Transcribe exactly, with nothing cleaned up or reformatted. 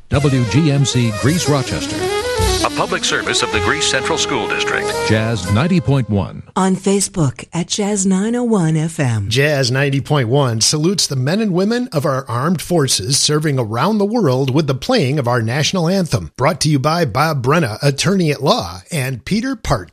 W G M C Greece Rochester. A public service of the Greece Central School District. Jazz ninety point one. On Facebook at Jazz nine oh one F M. Jazz ninety point one salutes the men and women of our armed forces serving around the world with the playing of our national anthem. Brought to you by Bob Brenna, attorney at law, and Peter Part.